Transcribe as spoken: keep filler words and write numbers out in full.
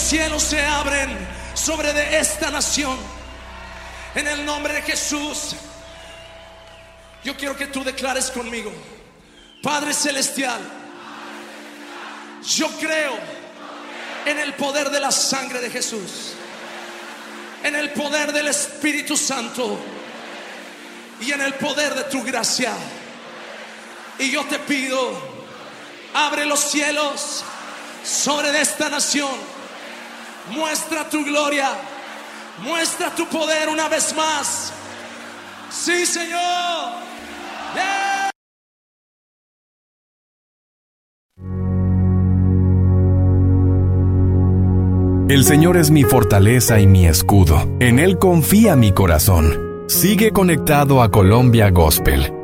cielos se abren sobre de esta nación. En el nombre de Jesús, yo quiero que tú declares conmigo: Padre Celestial, yo creo en el poder de la sangre de Jesús, en el poder del Espíritu Santo y en el poder de tu gracia. Y yo te pido, abre los cielos sobre esta nación. Muestra tu gloria, muestra tu poder una vez más. Sí, Señor. Yeah. El Señor es mi fortaleza y mi escudo. En Él confía mi corazón. Sigue conectado a Colombia Gospel.